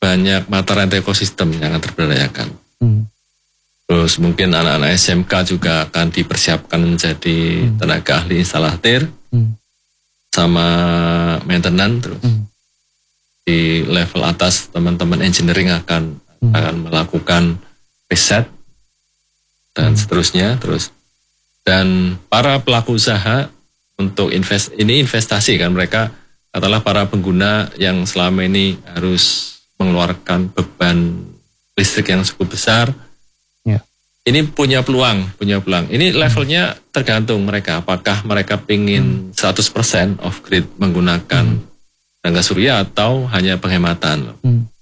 banyak mata rantai ekosistem yang akan terberdayakan. Terus mungkin anak-anak SMK juga akan dipersiapkan menjadi tenaga ahli instalatir sama maintenance. Terus di level atas teman-teman engineering akan melakukan riset dan seterusnya. Dan para pelaku usaha untuk investasi kan, mereka adalah para pengguna yang selama ini harus mengeluarkan beban listrik yang cukup besar. Ini punya peluang. Ini levelnya tergantung mereka, apakah mereka pingin 100% off grid menggunakan tenaga surya atau hanya penghematan.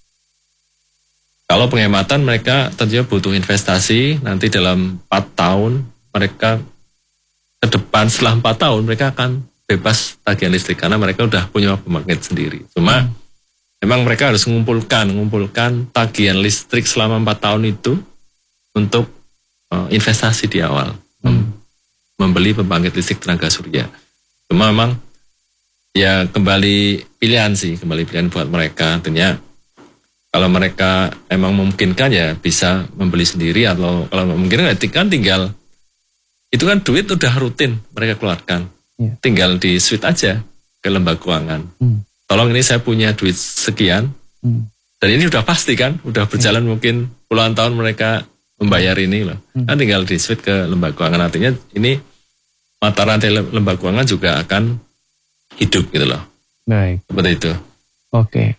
Kalau penghematan, mereka tentunya butuh investasi. Nanti dalam 4 tahun mereka ke depan, setelah 4 tahun mereka akan bebas tagihan listrik karena mereka udah punya pembangkit sendiri. Cuma memang mereka harus mengumpulkan tagihan listrik selama 4 tahun itu untuk investasi di awal, membeli pembangkit listrik tenaga surya. Cuma memang ya kembali pilihan buat mereka. Tentunya kalau mereka emang memungkinkan ya bisa membeli sendiri, atau kalau memungkinkan kan tinggal, itu kan duit udah rutin mereka keluarkan. Tinggal di switch aja ke lembaga keuangan. Tolong ini saya punya duit sekian. Dan ini udah pasti kan, udah berjalan mungkin puluhan tahun mereka membayar ini loh. Kan tinggal di switch ke lembaga keuangan. Artinya ini mata rantai lembaga keuangan juga akan hidup gitu loh. Baik. Seperti itu. Oke.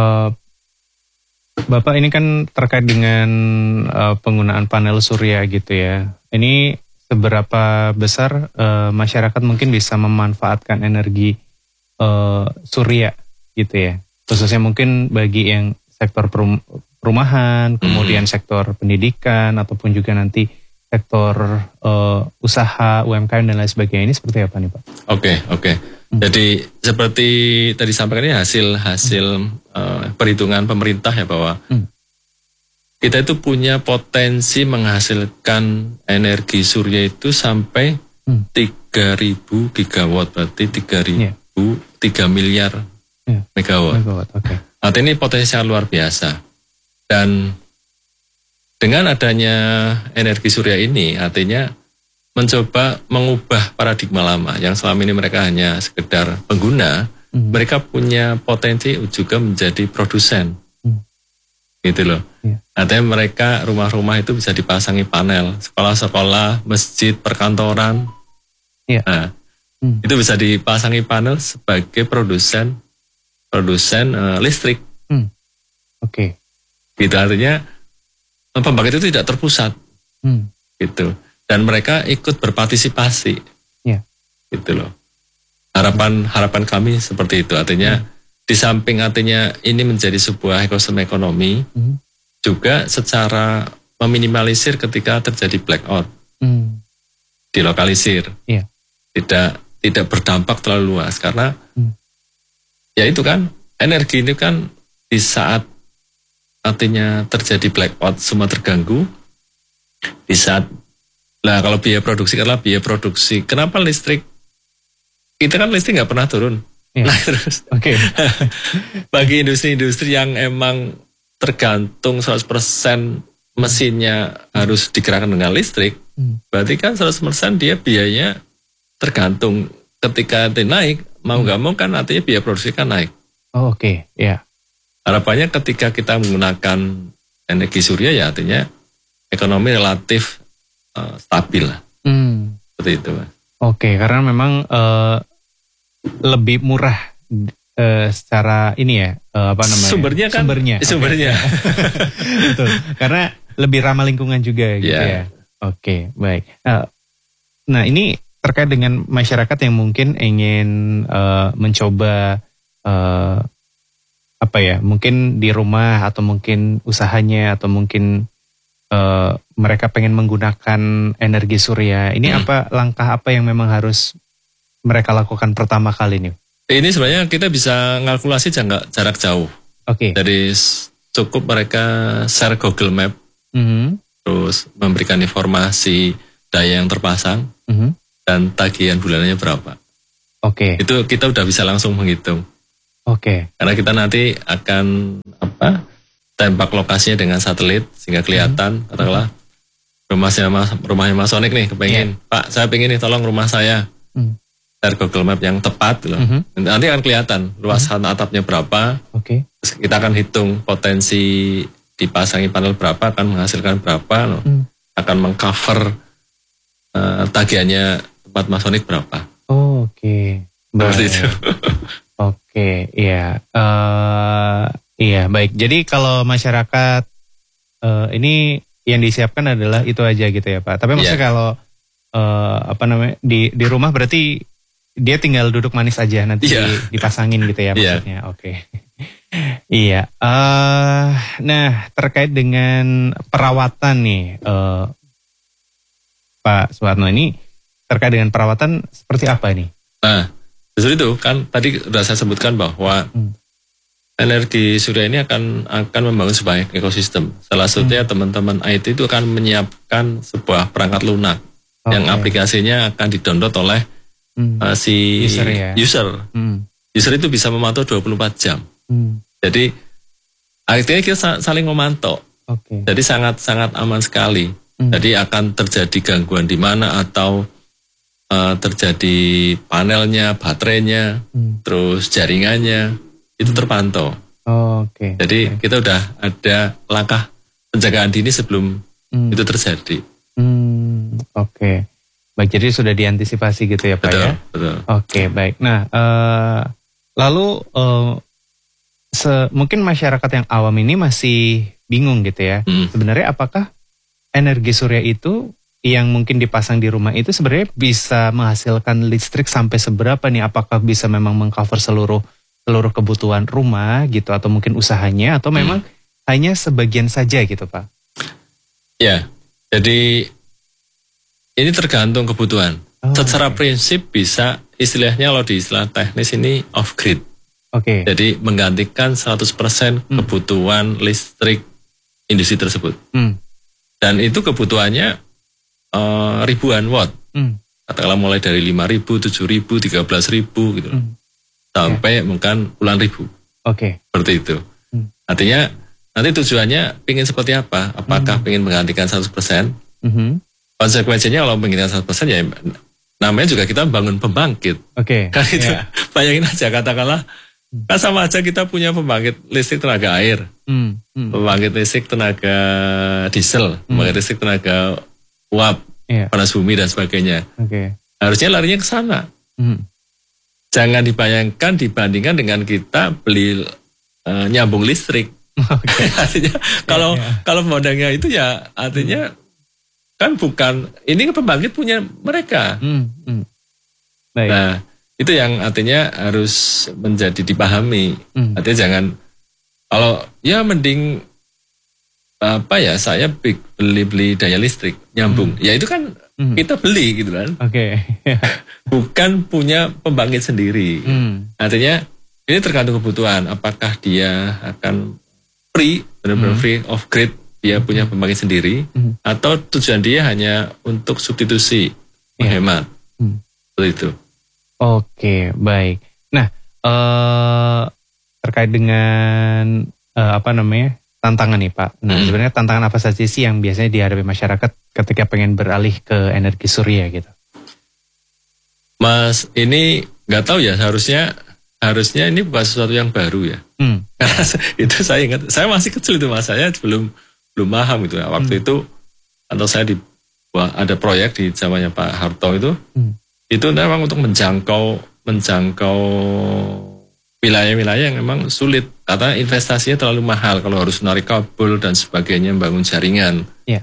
Bapak ini kan terkait dengan penggunaan panel surya gitu ya. Ini seberapa besar masyarakat mungkin bisa memanfaatkan energi surya gitu ya. Khususnya mungkin bagi yang sektor perumahan, kemudian sektor pendidikan, ataupun juga nanti sektor usaha, UMKM dan lain sebagainya. Ini seperti apa nih Pak? Oke. Jadi seperti tadi sampaikan, ini hasil perhitungan pemerintah ya, bahwa kita itu punya potensi menghasilkan energi surya itu sampai 3.000 gigawatt, berarti 3 miliar megawatt. Artinya ini potensi yang luar biasa. Dan dengan adanya energi surya ini, artinya mencoba mengubah paradigma lama yang selama ini mereka hanya sekedar pengguna. Mereka punya potensi juga menjadi produsen, gitu loh. Artinya mereka, rumah-rumah itu bisa dipasangi panel, sekolah-sekolah, masjid, perkantoran, nah, itu bisa dipasangi panel sebagai produsen listrik. Gitu, artinya pembangkit itu tidak terpusat, gitu. Dan mereka ikut berpartisipasi, gitu loh. Harapan kami seperti itu. Artinya di samping artinya ini menjadi sebuah ekosistem ekonomi, juga secara meminimalisir ketika terjadi blackout, dilokalisir, tidak berdampak terlalu luas, karena ya itu kan energi ini kan di saat artinya terjadi blackout semua terganggu, di saat kalau biaya produksi adalah biaya produksi. Kenapa listrik? Kita kan listrik nggak pernah turun. Nah terus, bagi industri-industri yang emang tergantung 100% mesinnya harus digerakkan dengan listrik, berarti kan 100% dia biayanya tergantung. Ketika naik, mau nggak mau kan artinya biaya produksi kan naik. Harapannya ketika kita menggunakan energi surya ya artinya ekonomi relatif stabil lah. Seperti itu, Mas. Karena memang lebih murah secara ini ya, sumbernya. Betul. Karena lebih ramah lingkungan juga gitu ya. Baik. Nah, ini terkait dengan masyarakat yang mungkin ingin mencoba mungkin di rumah, atau mungkin usahanya, atau mungkin mereka pengen menggunakan energi surya. Ini langkah apa yang memang harus mereka lakukan pertama kali nih? Ini sebenarnya kita bisa ngalkulasi jarak jauh. Jadi cukup mereka share Google Map, terus memberikan informasi daya yang terpasang, dan tagihan bulanannya berapa. Itu kita udah bisa langsung menghitung. Karena kita nanti akan tembak lokasinya dengan satelit sehingga kelihatan, katakanlah rumahnya Mas Sonik nih kepengen, Pak saya pengen nih tolong rumah saya, dari Google Map yang tepat loh. Nanti akan kelihatan luasan atapnya berapa, terus kita akan hitung potensi dipasangi panel berapa, akan menghasilkan berapa loh, akan mengcover tagihannya tempat Mas Sonik berapa. Seperti itu. Iya baik. Jadi kalau masyarakat ini yang disiapkan adalah itu aja gitu ya Pak. Tapi maksudnya kalau di rumah berarti dia tinggal duduk manis aja nanti dipasangin gitu ya maksudnya. Iya. Nah terkait dengan perawatan nih Pak Suwarno, ini terkait dengan perawatan seperti apa ini? Nah justru itu kan tadi sudah saya sebutkan bahwa energi surya ini akan membangun sebuah ekosistem. Salah satunya teman-teman IT itu akan menyiapkan sebuah perangkat lunak yang aplikasinya akan di-download oleh si user. User itu bisa memantau 24 jam. Jadi artinya kita saling memantau. Jadi sangat aman sekali. Jadi akan terjadi gangguan di mana atau terjadi panelnya, baterainya, terus jaringannya itu terpantau. Jadi kita udah ada langkah penjagaan dini sebelum itu terjadi. Baik, jadi sudah diantisipasi gitu ya Pak ya? Betul. Baik. Nah, lalu mungkin masyarakat yang awam ini masih bingung gitu ya. Sebenarnya apakah energi surya itu yang mungkin dipasang di rumah itu sebenarnya bisa menghasilkan listrik sampai seberapa nih? Apakah bisa memang mengcover seluruh kebutuhan rumah gitu atau mungkin usahanya atau memang hanya sebagian saja gitu Pak? Ya, jadi ini tergantung kebutuhan. Secara prinsip bisa istilahnya kalau di istilah teknis ini off grid. Jadi menggantikan 100% kebutuhan listrik industri tersebut. Dan itu kebutuhannya ribuan watt. Katakanlah mulai dari 5.000, 7.000, 13.000 gitu. Sampai mungkin puluhan ribu. Seperti itu. Artinya nanti tujuannya ingin seperti apa? Apakah ingin menggantikan 100%? Konsekuensinya kalau menggantikan 100% ya namanya juga kita bangun pembangkit. Kan itu bayangin aja katakanlah kan sama aja kita punya pembangkit listrik tenaga air, pembangkit listrik tenaga diesel, pembangkit listrik tenaga uap, panas bumi dan sebagainya. Harusnya larinya ke sana. Jangan dibandingkan dengan kita beli nyambung listrik. Artinya kalau modalnya itu ya artinya kan bukan, ini pembangkit punya mereka. Nah itu yang artinya harus menjadi dipahami. Artinya jangan, kalau ya mending saya beli daya listrik nyambung. Ya itu kan kita beli gitu kan. Bukan punya pembangkit sendiri. Artinya ini tergantung kebutuhan. Apakah dia akan benar-benar free of grid, dia punya pembangkit sendiri, atau tujuan dia hanya untuk substitusi, menghemat. Seperti itu. Baik. Nah, terkait dengan tantangan nih Pak. Nah, sebenarnya tantangan apa saja sih yang biasanya dihadapi masyarakat ketika pengen beralih ke energi surya gitu? Mas, ini nggak tahu ya, harusnya ini bukan sesuatu yang baru ya. Karena itu saya ingat, saya masih kecil itu Mas, saya belum paham gitu ya. Waktu itu atau saya ada proyek di zamannya Pak Harto itu memang untuk menjangkau wilayah-wilayah yang memang sulit karena investasinya terlalu mahal kalau harus menarik kabel dan sebagainya, membangun jaringan.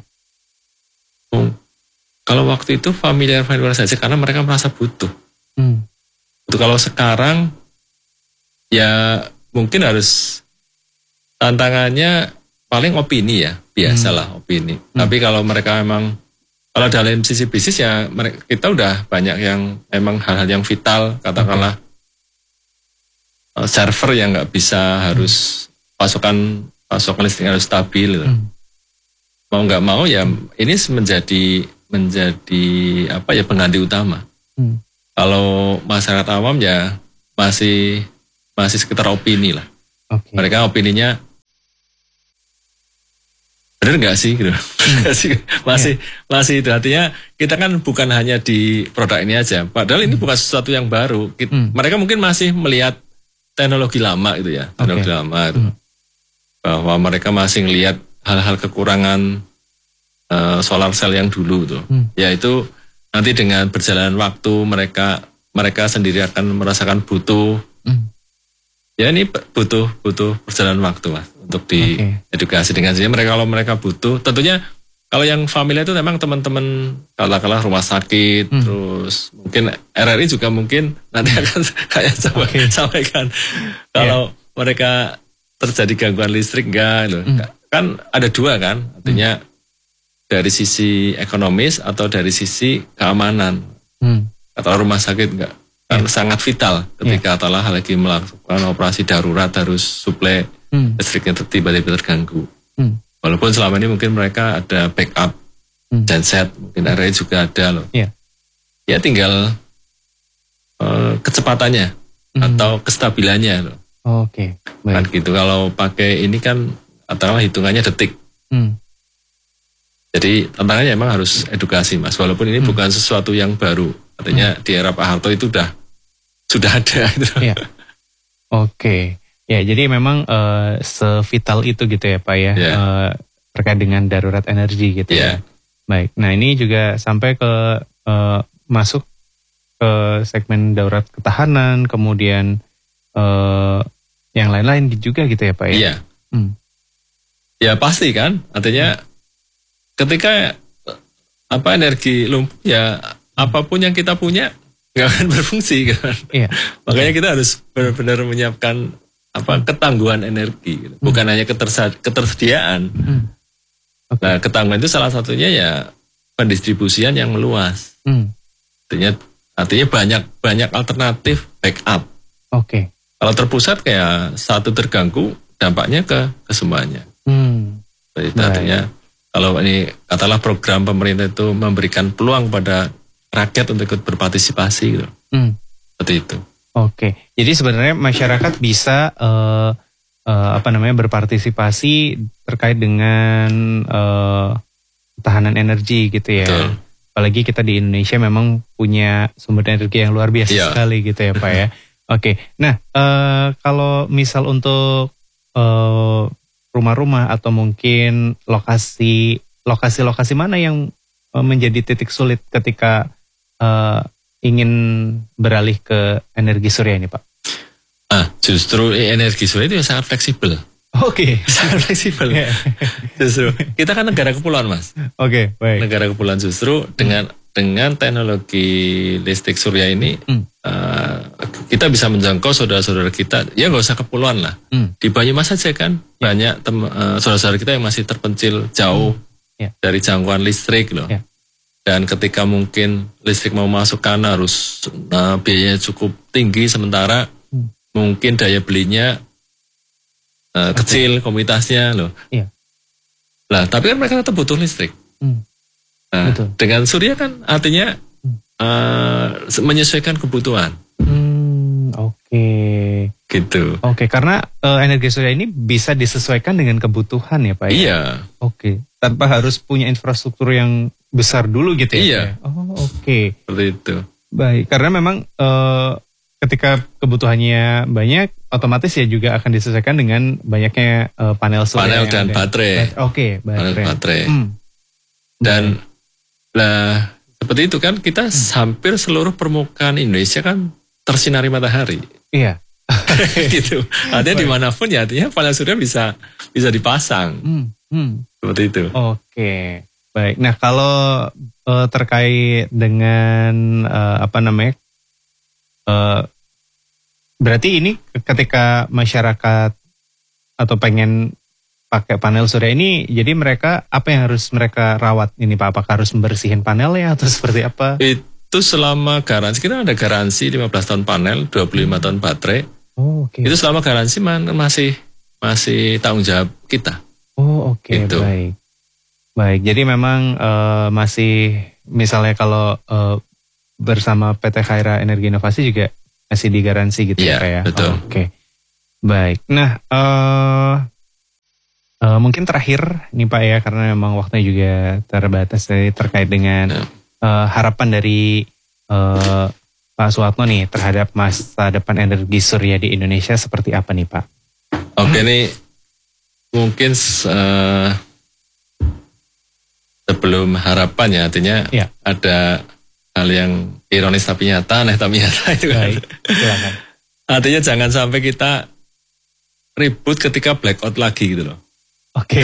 Kalau waktu itu familiar saja karena mereka merasa butuh. Kalau sekarang ya mungkin harus tantangannya paling opini ya, biasalah opini. Tapi kalau mereka memang, kalau dalam sisi bisnis ya kita udah banyak yang memang hal-hal yang vital, katakanlah server yang nggak bisa, harus pasokan listrik harus stabil gitu. Mau nggak mau ya ini menjadi pengganti utama. Kalau masyarakat awam ya masih sekitar opini lah. Mereka opininya bener nggak sih gitu. Nggak sih? Masih itu, artinya kita kan bukan hanya di produk ini aja, padahal ini bukan sesuatu yang baru. Mereka mungkin masih melihat teknologi lama gitu ya, teknologi lama itu. Bahwa mereka masih melihat hal-hal kekurangan solar cell yang dulu tuh, yaitu nanti dengan berjalan waktu mereka sendiri akan merasakan butuh. Ya ini butuh perjalanan waktu Mas untuk diedukasi dengan sih mereka. Kalau mereka butuh, tentunya kalau yang familiar itu memang teman-teman katakanlah rumah sakit, terus mungkin RRI juga mungkin nanti akan kayak sampaikan kalau mereka terjadi gangguan listrik enggak loh. Kan ada dua kan, artinya dari sisi ekonomis atau dari sisi keamanan. Atau rumah sakit enggak kan sangat vital ketika katakanlah lagi melakukan operasi darurat, harus suplai listriknya tiba-tiba terganggu. Walaupun selama ini mungkin mereka ada backup genset, mungkin RRI juga ada loh. Ya tinggal kecepatannya atau kestabilannya loh. Kan gitu. Kalau pakai ini kan katakanlah hitungannya detik. Jadi tantangannya memang harus edukasi Mas. Walaupun ini bukan sesuatu yang baru. Artinya di era Pak Harto itu sudah ada. Gitu. Ya, jadi memang sevital itu gitu ya Pak ya, terkait dengan darurat energi gitu ya. Baik, nah ini juga sampai ke masuk ke segmen darurat ketahanan, kemudian yang lain-lain juga gitu ya Pak ya. Iya. Ya pasti kan, artinya ketika energi lumpuh ya apapun yang kita punya nggak akan berfungsi kan. Makanya kita harus benar-benar menyiapkan ketangguhan energi, gitu. Bukan hanya ketersediaan. Nah, ketangguhan itu salah satunya ya pendistribusian yang meluas. Artinya banyak alternatif backup. Kalau terpusat kayak satu terganggu, dampaknya ke semuanya. Jadi artinya kalau ini katakanlah program pemerintah itu memberikan peluang pada rakyat untuk ikut berpartisipasi gitu. Seperti itu. Jadi sebenarnya masyarakat bisa berpartisipasi terkait dengan ketahanan energi gitu ya. Betul. Apalagi kita di Indonesia memang punya sumber energi yang luar biasa sekali gitu ya Pak ya. Nah kalau misal untuk rumah-rumah atau mungkin lokasi mana yang menjadi titik sulit ketika ingin beralih ke energi surya ini Pak? Justru energi surya itu sangat fleksibel. Sangat fleksibel. Justru kita kan negara kepulauan Mas. Baik. Negara kepulauan justru dengan teknologi listrik surya ini kita bisa menjangkau saudara-saudara kita. Ya nggak usah kepulauan lah. Di Banyumas saja kan banyak saudara-saudara kita yang masih terpencil jauh dari jangkauan listrik loh. Dan ketika mungkin listrik mau masuk kana harus biayanya cukup tinggi, sementara mungkin daya belinya kecil komunitasnya loh. Lah tapi kan mereka tetap butuh listrik. Dengan surya kan artinya menyesuaikan kebutuhan. Gitu. Karena energi surya ini bisa disesuaikan dengan kebutuhan ya Pak ya? Iya. Tanpa harus punya infrastruktur yang besar dulu gitu ya? Iya. Seperti itu. Baik, karena memang ketika kebutuhannya banyak, otomatis ya juga akan disesuaikan dengan banyaknya panel surya. Panel dan baterai. Panel baterai. Dan seperti itu kan kita hampir seluruh permukaan Indonesia kan tersinari matahari. Gitu. Artinya dimanapun ya artinya panel surya bisa dipasang. Seperti itu. Baik. Nah kalau terkait dengan berarti ini ketika masyarakat atau pengen pakai panel surya ini, jadi mereka apa yang harus mereka rawat ini Pak? Apakah harus membersihin panelnya atau seperti apa? Itu selama garansi, kita ada garansi 15 tahun panel, 25 tahun baterai. Itu selama garansi masih tanggung jawab kita. Gitu. Baik. Jadi memang masih misalnya kalau bersama PT Khaira Energi Inovasi juga masih digaransi gitu ya Pak ya? Betul. Baik. Nah Mungkin terakhir nih Pak ya, karena memang waktunya juga terbatas terkait dengan harapan dari Pak Suatno nih terhadap masa depan energi surya di Indonesia seperti apa nih Pak? Oke, ini mungkin sebelum harapan ya, artinya ada hal yang ironis tapi nyata, aneh tapi nyata itu kan. Baik, silakan. Artinya jangan sampai kita ribut ketika blackout lagi gitu loh. Oke.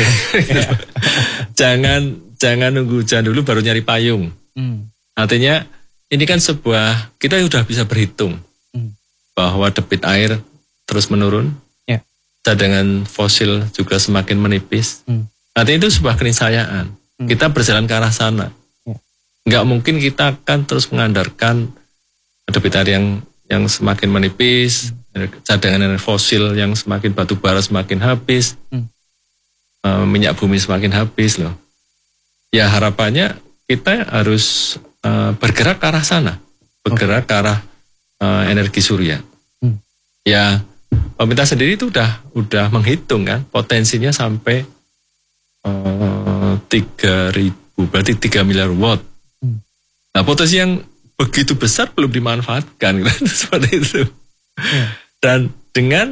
Jangan nunggu hujan dulu baru nyari payung. Artinya ini kan kita sudah bisa berhitung bahwa debit air terus menurun, cadangan fosil juga semakin menipis. Artinya itu sebuah keniscayaan. Kita berjalan ke arah sana. Nggak mungkin kita akan terus mengandalkan debit air yang semakin menipis, cadangan energi fosil yang semakin batu bara semakin habis, minyak bumi semakin habis loh. Ya harapannya kita harus bergerak ke arah sana, bergerak ke arah energi surya. Ya pemerintah sendiri itu udah menghitung kan potensinya sampai 3.000, berarti 3 miliar watt. Nah potensi yang begitu besar belum dimanfaatkan kan? Seperti itu. Dan dengan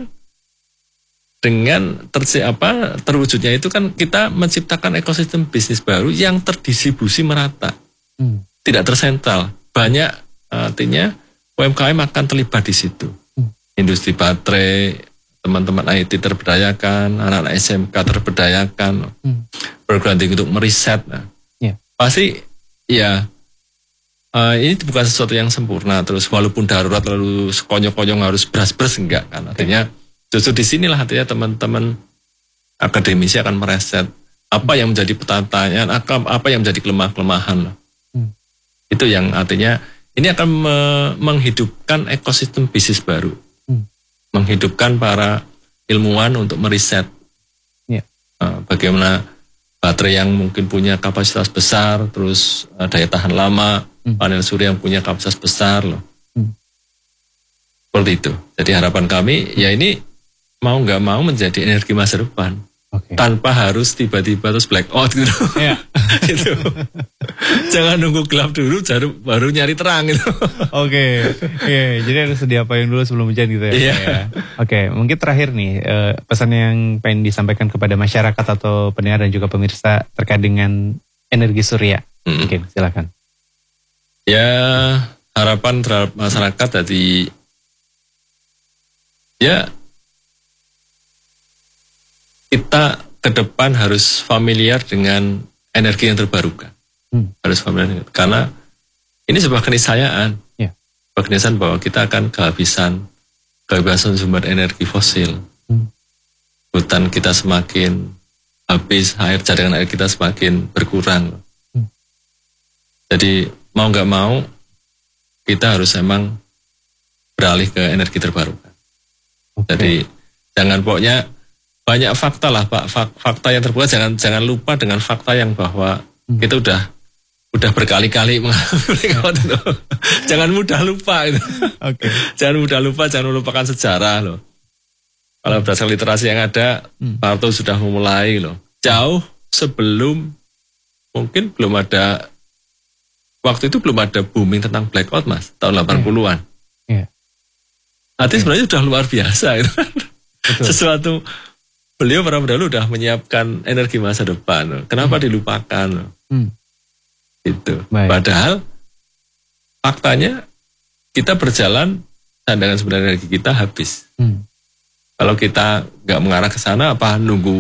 terwujudnya itu kan kita menciptakan ekosistem bisnis baru yang terdistribusi merata, tidak tersentral. Banyak artinya UMKM akan terlibat di situ. Industri baterai, teman-teman IT terberdayakan, anak-anak SMK terberdayakan, perguruan tinggi untuk meriset. Pasti ya. Ini bukan sesuatu yang sempurna terus walaupun darurat lalu sekonyong-konyong harus beras-beras enggak kan, artinya justru di sinilah artinya teman-teman akademisi akan mereset apa yang menjadi pertanyaan, apa yang menjadi kelemahan. Itu yang artinya ini akan menghidupkan ekosistem bisnis baru, menghidupkan para ilmuwan untuk meriset bagaimana baterai yang mungkin punya kapasitas besar, terus daya tahan lama, panel surya yang punya kapasitas besar loh. Seperti itu. Jadi harapan kami ya ini mau nggak mau menjadi energi masa depan. Tanpa harus tiba-tiba terus blackout gitu. Gitu. Jangan nunggu gelap dulu baru nyari terang gitu. Jadi harus sedia payung dulu sebelum hujan gitu ya. Mungkin terakhir nih pesan yang pengen disampaikan kepada masyarakat atau pendengar dan juga pemirsa terkait dengan energi surya. Mungkin silakan. Ya harapan terhadap masyarakat tadi ya kita ke depan harus familiar dengan energi yang terbarukan. Harus familiar karena ini sebuah keniscayaan. Sebuah keniscayaan bahwa kita akan kehabisan sumber energi fosil. Hutan kita semakin habis, cadangan air kita semakin berkurang. Jadi mau nggak mau kita harus emang beralih ke energi terbarukan. Jadi jangan pokoknya banyak fakta lah Pak, fakta yang terbuka jangan lupa dengan fakta yang bahwa kita udah berkali-kali mengalami jangan mudah lupa gitu. Jangan mudah lupa, jangan melupakan sejarah loh. Kalau berdasarkan literasi yang ada, Pak Harto sudah memulai loh. Jauh sebelum mungkin waktu itu belum ada booming tentang blackout Mas, tahun 80-an. Artinya sebenarnya sudah luar biasa itu kan. Sesuatu beliau para pendahulu sudah menyiapkan energi masa depan. Kenapa dilupakan? Itu. Padahal faktanya kita berjalan cadangan sumber energi kita habis. Kalau kita nggak mengarah ke sana apa nunggu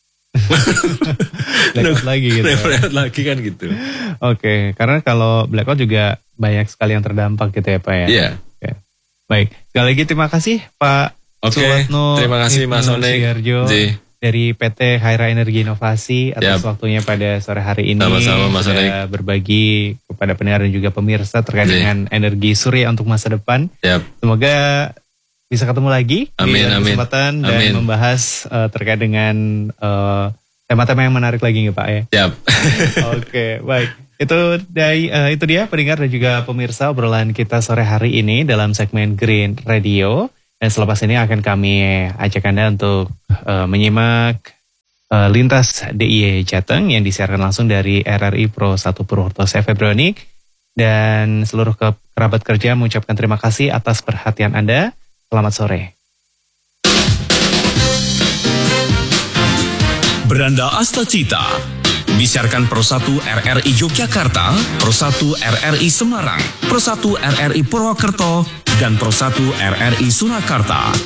blackout lagi gitu. Blackout lagi kan gitu. Karena kalau blackout juga banyak sekali yang terdampak gitu ya Pak ya. Iya. Baik, sekali lagi terima kasih Pak Suatno. Terima kasih Mas Onek dari PT Haira Energi Inovasi atas waktunya pada sore hari ini. Sama-sama Mas Onek. Sudah berbagi kepada pendengar dan juga pemirsa terkait dengan energi surya untuk masa depan. Semoga bisa ketemu lagi di kesempatan dan membahas terkait dengan tema-tema yang menarik lagi nih Pak ya. Baik. Itu dia pendengar dan juga pemirsa obrolan kita sore hari ini dalam segmen Green Radio. Dan selepas ini akan kami ajak Anda untuk menyimak Lintas DIY Jateng yang disiarkan langsung dari RRI Pro 1 Purwokerto. Saya Febroni dan seluruh kerabat kerja mengucapkan terima kasih atas perhatian Anda. Selamat sore. Beranda Astacita disiarkan Pro 1 RRI Yogyakarta, Pro 1 RRI Semarang, Pro 1 RRI Purwokerto, dan Pro 1 RRI Surakarta.